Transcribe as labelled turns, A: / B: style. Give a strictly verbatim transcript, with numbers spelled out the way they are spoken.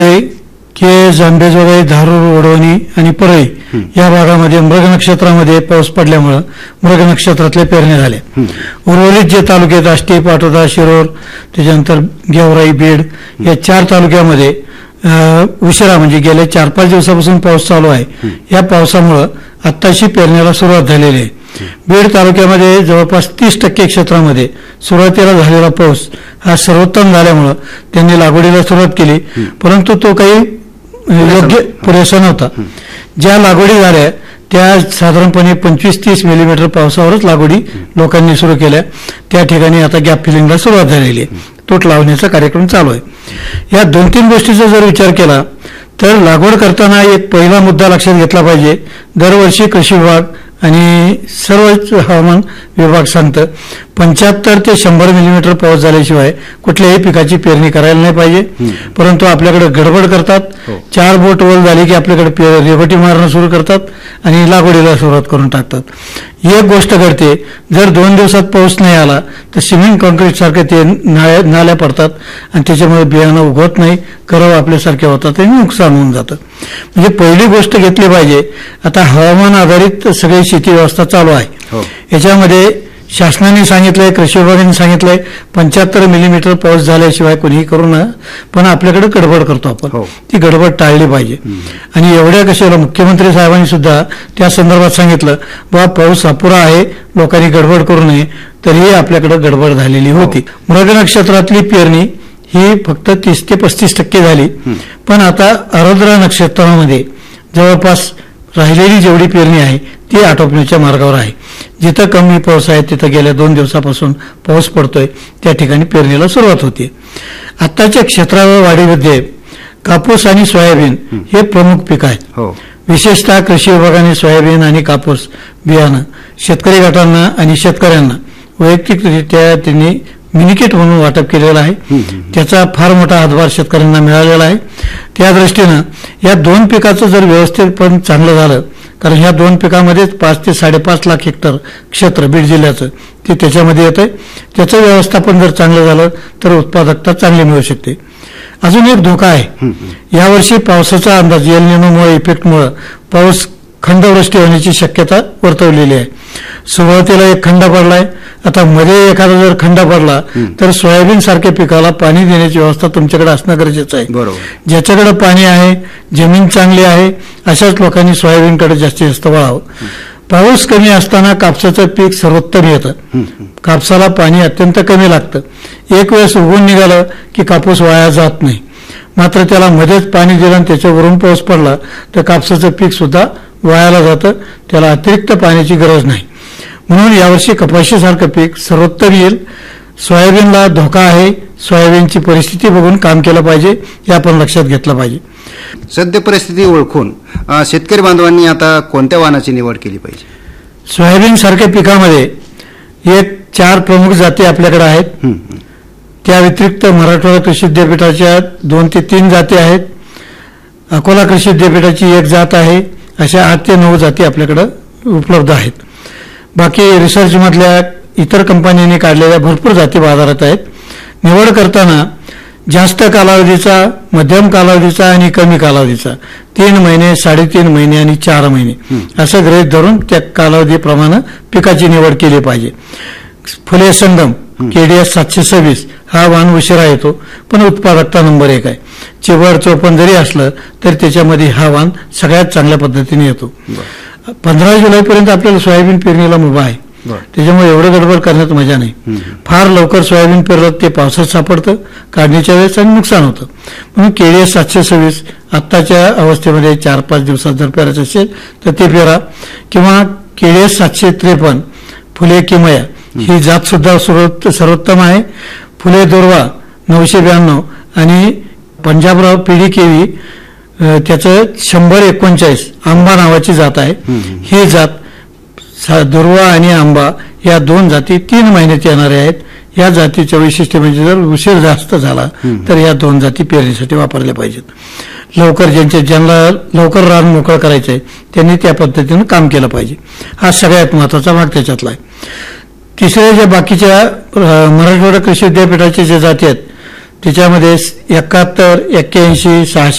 A: केज, आंबेजोगाई, धारूर, वडवणी आणि परळी या भागामध्ये मृग नक्षत्रामध्ये पाऊस पडल्यामुळं मृग नक्षत्रातल्या पेरण्या झाल्या. उर्वरित जे तालुक्यात आष्टी, पाटोदा, शिरोर, त्याच्यानंतर गेवराई, बीड या चार तालुक्यामध्ये उशिरा म्हणजे गेल्या चार पाच दिवसापासून पाऊस चालू आहे. या पावसामुळं आत्ताशी पेरण्याला सुरुवात झालेली आहे. बीड तालुक्यामध्ये जवळपास तीस टक्के क्षेत्रामध्ये सुरुवातीला झालेला पाऊस हा सर्वोत्तम झाल्यामुळं त्यांनी लागवडीला सुरुवात केली, परंतु तो काही योग्य पुरेसा नव्हता. ज्या लागवडी झाल्या त्या साधारणपणे पंचवीस तीस मिलीमीटर पावसावरच लागवडी लोकांनी सुरू केल्या. त्या ठिकाणी आता गॅप फिलिंगला सुरुवात झालेली आहे. तोट लावण्याचा कार्यक्रम चालू आहे. या दोन तीन गोष्टीचा जर विचार केला तर लागवड करताना एक पहिला मुद्दा लक्षात घेतला पाहिजे. दरवर्षी कृषी विभाग आणि सर्वच हवामान विभाग सांगतं पंच्याहत्तर ते शंभर मिलीमीटर पाऊस झाल्याशिवाय कुठल्याही पिकाची पेरणी करायला नाही पाहिजे. परंतु आपल्याकडे गडबड करतात. चार बोट वल झाली की आपल्याकडे रेवटी मारणं सुरू करतात आणि लागवडीला सुरुवात करून टाकतात. एक गोष्ट घडते, जर दोन दिवसात पाऊस नाही आला तर सिमेंट कॉन्क्रीट सारखे ते नाळ्या नाल्या पडतात आणि त्याच्यामुळे बियाणं उगवत नाही, करव आपल्यासारखे होतात आणि नुकसान होऊन जातं. म्हणजे पहिली गोष्ट घेतली पाहिजे. आता हवामान आधारित सगळी शेती व्यवस्था चालू आहे. याच्यामध्ये शासनाने सांगितलंय, कृषी विभागाने सांगितलंय पंच्याहत्तर मिलीमीटर पाऊस झाल्याशिवाय कोणीही करू नये, पण आपल्याकडे गडबड करतो आपण. ती गडबड टाळली पाहिजे. आणि एवढ्या कशाला मुख्यमंत्री साहेबांनी सुद्धा त्या संदर्भात सांगितलं बाबा पाऊस अपुरा आहे, लोकांनी गडबड करू नये, तरीही आपल्याकडे गडबड झालेली होती. मृग नक्षत्रातली पेरणी ही फक्त तीस ते पस्तीस टक्के झाली, पण आता आर्द्र नक्षत्रामध्ये जवळपास राहिलेली जेवढी पेरणी आहे ती आटोपण्याच्या मार्गावर आहे. जिथं कमी पाऊस आहे तिथं गेल्या दोन दिवसापासून पाऊस पडतोय, त्या ठिकाणी पेरणीला सुरुवात होते. आत्ताच्या क्षेत्रावर वाढीमध्ये कापूस आणि सोयाबीन हे प्रमुख पीक आहेत. विशेषतः कृषी विभागाने सोयाबीन आणि कापूस बियाणं शेतकरी गटांना आणि शेतकऱ्यांना वैयक्तिकरित्या त्यांनी मिनिकेट म्हणून वाटप केलेलं आहे. त्याचा फार मोठा हातभार शेतकऱ्यांना मिळालेला आहे. त्या दृष्टीनं या दोन पिकाचं जर व्यवस्थितपण चांगलं झालं, कारण ह्या दोन पिकामध्येच पाच ते साडेपाच लाख हेक्टर क्षेत्र बीड जिल्ह्याचं ते त्याच्यामध्ये येतंय. त्याचं व्यवस्थापन जर चांगलं झालं तर उत्पादकता चांगली मिळू शकते. अजून एक धोका आहे. यावर्षी पावसाचा अंदाज एल निनोमुळे इफेक्टमुळे पाऊस खंडवृष्टी होण्याची शक्यता वर्तवलेली आहे. सुरुवातीला एक खंड पडलाय, आता मध्ये एखादा जर खंड पडला तर सोयाबीन सारख्या पिकाला पाणी देण्याची व्यवस्था तुमच्याकडे असणं गरजेचं आहे. ज्याच्याकडे पाणी आहे, जमीन चांगली आहे, अशाच लोकांनी सोयाबीनकडे जास्तीत जास्त वळावं. पाऊस कमी असताना कापसाचं पीक सर्वोत्तम येतं. कापसाला पाणी अत्यंत कमी लागतं. एक वेळेस उगवून निघालं की कापूस वाया जात नाही. मात्र त्याला मध्येच पाणी दिलं आणि त्याच्यावरून पाऊस पडला तर कापसाचं पीक सुद्धा वायाला जातं. त्याला अतिरिक्त पाण्याची गरज नाही. म्हणून यावर्षी कपाशीसारखं पीक सर्वोत्तम येईल. सोयाबीनला धोका आहे. सोयाबीनची परिस्थिती बघून काम केलं पाहिजे, हे आपण लक्षात घेतलं पाहिजे.
B: सद्य परिस्थिती ओळखून शेतकरी बांधवांनी आता कोणत्या वाहनाची निवड केली पाहिजे?
A: सोयाबीन सारख्या पिकामध्ये एक चार प्रमुख जाती आपल्याकडे आहेत. त्या व्यतिरिक्त मराठवाडा कृषी विद्यापीठाच्या दोन ते तीन जाती आहेत. अकोला कृषी विद्यापीठाची एक जात आहे. अशा आठ ते नऊ जाती आपल्याकडे उपलब्ध आहेत. बाकी रिसर्चमधल्या इतर कंपन्यांनी काढलेल्या भरपूर जाती बाजारात आहेत. निवड करताना जास्त कालावधीचा, मध्यम कालावधीचा आणि कमी कालावधीचा तीन महिने, साडेतीन महिने आणि चार महिने असं गृहीत धरून त्या कालावधीप्रमाणे पिकाची निवड केली पाहिजे. फुले संगम केडीएस सातशे सव्वीस हा वाण उशिरा येतो, पण उत्पादकता नंबर एक आहे. चिवड चोपण जरी असलं तर त्याच्यामध्ये हा वाण सगळ्यात चांगल्या पद्धतीने येतो. पंधरा जुलैपर्यंत आपल्याला सोयाबीन पेरणीला मुभा आहे. त्याच्यामुळे एवढं गडबड करण्यात मजा नाही. फार लवकर सोयाबीन पेरलं ते पावसात सापडतं काढणीच्या वेळेस आणि नुकसान होतं. म्हणून केडीएस सातशे सव्वीस आत्ताच्या अवस्थेमध्ये चार पाच दिवसात जर पेरायचं असेल तर ते पेरा, किंवा केडीएस सातशे त्रेपन्न फुले किमया ही जात सुद्धा सर्वोत्तम आहे. फुले दोरवा नऊशे ब्याण्णव आणि पंजाबराव पिढी केवी त्याचं शंभर एकोणचाळीस आंबा नावाची जात आहे. ही जात दुर्वा आणि आंबा या दोन जाती तीन महिन्यात येणाऱ्या आहेत. या जातीचं वैशिष्ट्य म्हणजे जर उशीर जास्त झाला तर या दोन जाती पेरणीसाठी वापरल्या पाहिजेत. लवकर ज्यांच्या ज्यांना लवकर रान मोकळं करायचंय त्यांनी त्या पद्धतीनं काम केलं पाहिजे. हा सगळ्यात महत्वाचा भाग त्याच्यातला आहे. तिसऱ्या ज्या बाकीच्या मराठवाडा कृषी विद्यापीठाच्या ज्या जाती आहेत त्याच्यामध्ये एकाहत्तर एक्क्याऐंशी सहाशे